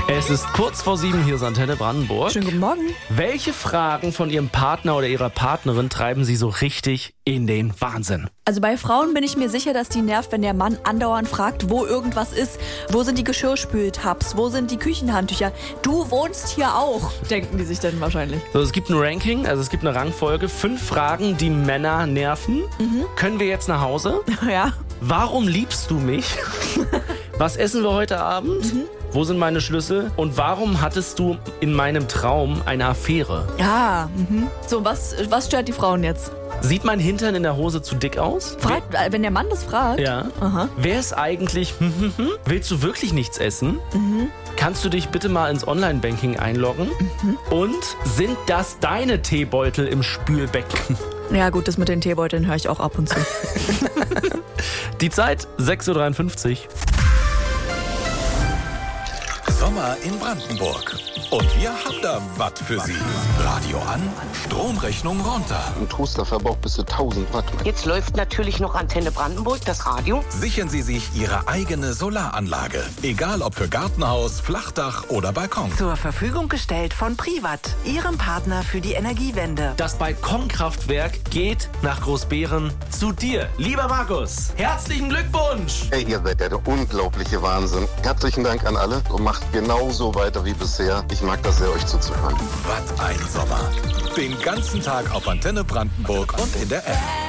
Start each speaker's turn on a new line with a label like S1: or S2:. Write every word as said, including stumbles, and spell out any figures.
S1: Es ist kurz vor sieben, hier ist Antenne Brandenburg.
S2: Schönen guten Morgen.
S1: Welche Fragen von Ihrem Partner oder Ihrer Partnerin treiben Sie so richtig in den Wahnsinn?
S2: Also bei Frauen bin ich mir sicher, dass die nervt, wenn der Mann andauernd fragt, wo irgendwas ist. Wo sind die Geschirrspültabs? Wo sind die Küchenhandtücher? Du wohnst hier auch, denken die sich dann wahrscheinlich.
S1: So, es gibt ein Ranking, also es gibt eine Rangfolge. Fünf Fragen, die Männer nerven. Mhm. Können wir jetzt nach Hause?
S2: Ja.
S1: Warum liebst du mich? Was essen wir heute Abend? Mhm. Wo sind meine Schlüssel? Und warum hattest du in meinem Traum eine Affäre?
S2: Ja, mhm. So, was, was stört die Frauen jetzt?
S1: Sieht mein Hintern in der Hose zu dick aus?
S2: Fragt, wenn der Mann das fragt?
S1: Ja.
S2: Aha.
S1: Wer ist eigentlich? Willst du wirklich nichts essen? Mhm. Kannst du dich bitte mal ins Online-Banking einloggen? Mhm. Und sind das deine Teebeutel im Spülbecken?
S2: Ja gut, das mit den Teebeuteln höre ich auch ab und zu.
S1: Die Zeit sechs Uhr dreiundfünfzig.
S3: Sommer in Brandenburg. Und wir haben da was für Sie. Radio an, Stromrechnung runter.
S4: Ein Toaster verbraucht bis zu tausend Watt.
S5: Jetzt läuft natürlich noch Antenne Brandenburg, das Radio.
S3: Sichern Sie sich Ihre eigene Solaranlage. Egal ob für Gartenhaus, Flachdach oder Balkon.
S6: Zur Verfügung gestellt von Privat, Ihrem Partner für die Energiewende.
S1: Das Balkonkraftwerk geht nach Großbeeren zu dir. Lieber Markus, herzlichen Glückwunsch!
S4: Hey, ihr seid ja der unglaubliche Wahnsinn. Herzlichen Dank an alle und macht genauso weiter wie bisher. Ich mag das sehr, euch zuzuhören.
S3: Was ein Sommer. Den ganzen Tag auf Antenne Brandenburg und in der App.